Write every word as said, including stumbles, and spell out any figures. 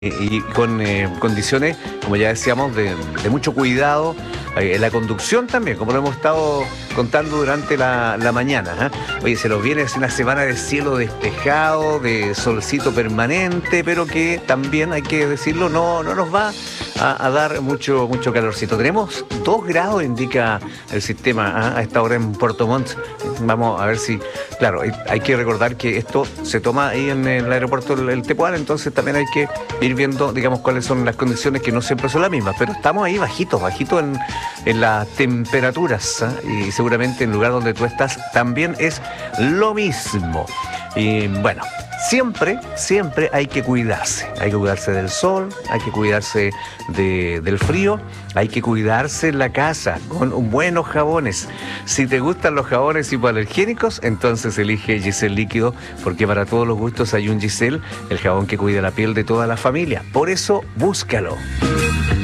y con eh, condiciones, como ya decíamos, de, de mucho cuidado eh, en la conducción también, como lo hemos estado contando durante la, la mañana. ¿eh? Oye, se nos viene una semana de cielo despejado, de solcito permanente, pero que también, hay que decirlo, no, no nos va a, a dar mucho, mucho calorcito. Tenemos dos grados, indica el sistema ¿eh? a esta hora en Puerto Montt. Vamos a ver si, claro, hay, hay que recordar que esto se toma ahí en el aeropuerto el, el Tepual, entonces también hay que ir viendo, digamos, cuáles son las condiciones, que no siempre son las mismas, pero estamos ahí bajitos, bajitos en, en las temperaturas, ¿eh? Y seguramente en el lugar donde tú estás también es lo mismo. Y bueno, siempre, siempre hay que cuidarse, hay que cuidarse del sol, hay que cuidarse de, del frío, hay que cuidarse en la casa con buenos jabones. Si te gustan los jabones hipoalergénicos, entonces elige Giselle Líquido, porque para todos los gustos hay un Giselle, el jabón que cuida la piel de toda la familia. Por eso, búscalo.